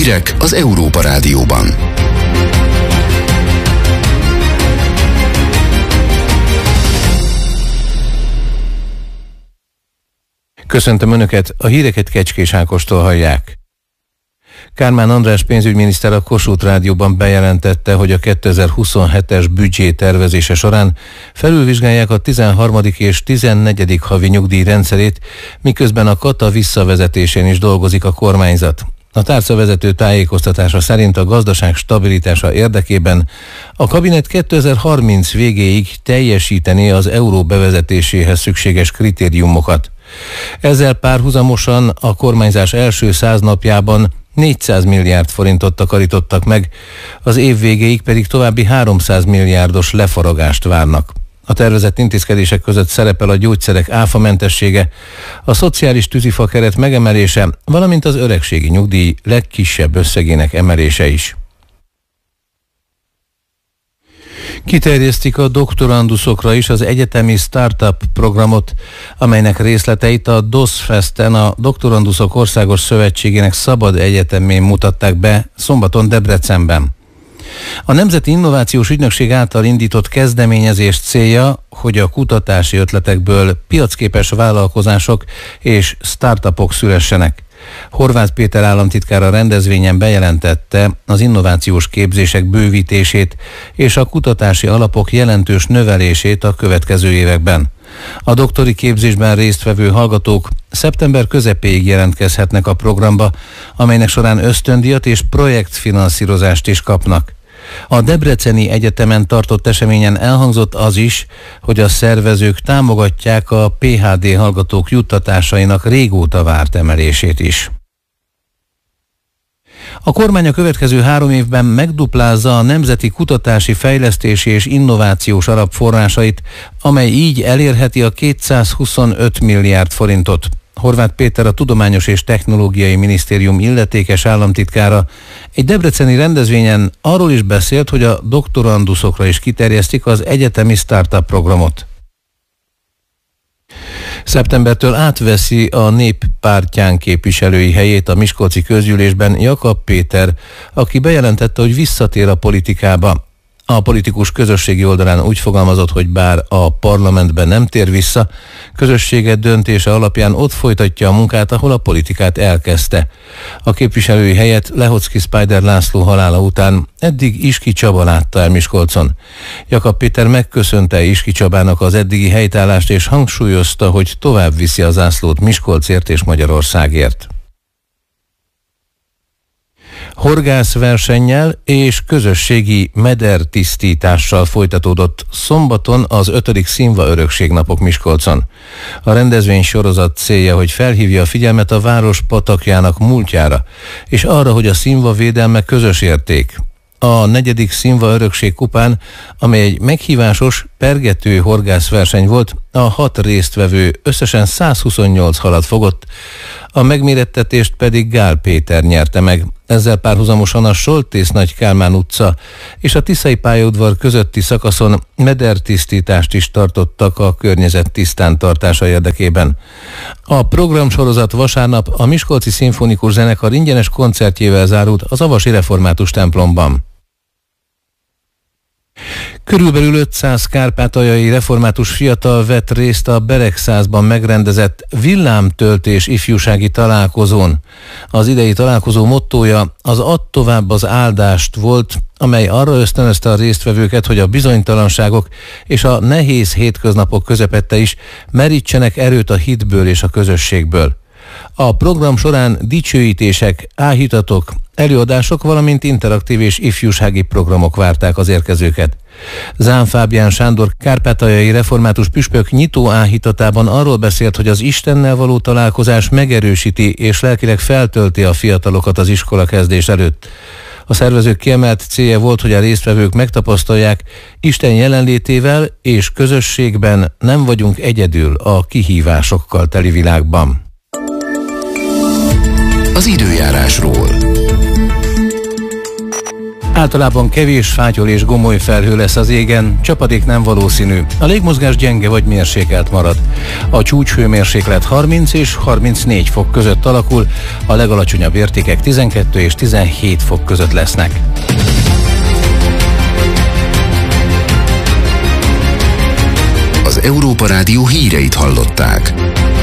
Hírek az Európa Rádióban. Köszöntöm Önöket, a híreket Kecskés Ákostól hallják. Kármán András pénzügyminiszter a Kossuth Rádióban bejelentette, hogy a 2027-es büdzsé tervezése során felülvizsgálják a 13. és 14. havi nyugdíj rendszerét, miközben a kata visszavezetésén is dolgozik a kormányzat. A tárcavezető tájékoztatása szerint a gazdaság stabilitása érdekében a kabinet 2030 végéig teljesítené az euró bevezetéséhez szükséges kritériumokat. Ezzel párhuzamosan a kormányzás első 100 napjában 400 milliárd forintot takarítottak meg, az év végéig pedig további 300 milliárdos lefaragást várnak. A tervezett intézkedések között szerepel a gyógyszerek áfamentessége, a szociális tűzifakeret megemelése, valamint az öregségi nyugdíj legkisebb összegének emelése is. Kiterjesztik a doktoranduszokra is az egyetemi startup programot, amelynek részleteit a DOSFest-en, a Doktoranduszok Országos Szövetségének szabad egyetemén mutatták be szombaton Debrecenben. A Nemzeti Innovációs Ügynökség által indított kezdeményezés célja, hogy a kutatási ötletekből piacképes vállalkozások és startupok szülessenek. Horváth Péter államtitkár a rendezvényen bejelentette az innovációs képzések bővítését és a kutatási alapok jelentős növelését a következő években. A doktori képzésben résztvevő hallgatók szeptember közepéig jelentkezhetnek a programba, amelynek során ösztöndíjat és projektfinanszírozást is kapnak. A Debreceni Egyetemen tartott eseményen elhangzott az is, hogy a szervezők támogatják a PhD hallgatók juttatásainak régóta várt emelését is. A kormány a következő 3 évben megduplázza a Nemzeti Kutatási, Fejlesztési és Innovációs Alap forrásait, amely így elérheti a 225 milliárd forintot. Horváth Péter, a Tudományos és Technológiai Minisztérium illetékes államtitkára egy debreceni rendezvényen arról is beszélt, hogy a doktoranduszokra is kiterjesztik az egyetemi startup programot. Szeptembertől átveszi a Nép pártján képviselői helyét a miskolci közgyűlésben Jakab Péter, aki bejelentette, hogy visszatér a politikába. A politikus közösségi oldalán úgy fogalmazott, hogy bár a parlamentben nem tér vissza, közössége döntése alapján ott folytatja a munkát, ahol a politikát elkezdte. A képviselői helyet Lehocki Spider László halála után eddig Iski Csaba látta el Miskolcon. Jakab Péter megköszönte Iski Csabának az eddigi helytállást és hangsúlyozta, hogy tovább viszi a zászlót Miskolcért és Magyarországért. Horgászversennyel és közösségi medertisztítással folytatódott szombaton az 5. Színva Örökségnapok Miskolcon. A rendezvény sorozat célja, hogy felhívja a figyelmet a város patakjának múltjára, és arra, hogy a színva védelme közös érték. A 4. Színva Örökség kupán, amely egy meghívásos, pergető horgászverseny volt, a 6 résztvevő összesen 128 halat fogott, a megmérettetést pedig Gál Péter nyerte meg. Ezzel párhuzamosan a Soltész Nagy Kálmán utca és a Tiszai pályaudvar közötti szakaszon medertisztítást is tartottak a környezet tisztán tartása érdekében. A programsorozat vasárnap a Miskolci Szimfonikus Zenekar ingyenes koncertjével zárult az Avasi Református templomban. Körülbelül 500 kárpátaljai református fiatal vett részt a Beregszázban megrendezett villámtöltés ifjúsági találkozón. Az idei találkozó mottója az Add tovább az áldást volt, amely arra ösztönözte a résztvevőket, hogy a bizonytalanságok és a nehéz hétköznapok közepette is merítsenek erőt a hitből és a közösségből. A program során dicsőítések, áhítatok, előadások, valamint interaktív és ifjúsági programok várták az érkezőket. Zán Fábián Sándor kárpátaljai református püspök nyitó áhítatában arról beszélt, hogy az Istennel való találkozás megerősíti és lelkileg feltölti a fiatalokat az iskola kezdés előtt. A szervezők kiemelt célja volt, hogy a résztvevők megtapasztalják, Isten jelenlétével és közösségben nem vagyunk egyedül a kihívásokkal teli világban. Az időjárásról. Általában kevés fátyol és gomoly felhő lesz az égen, csapadék nem valószínű. A légmozgás gyenge vagy mérsékelt marad. A csúcshőmérséklet 30 és 34 fok között alakul, a legalacsonyabb értékek 12 és 17 fok között lesznek. Az Európa Rádió híreit hallották.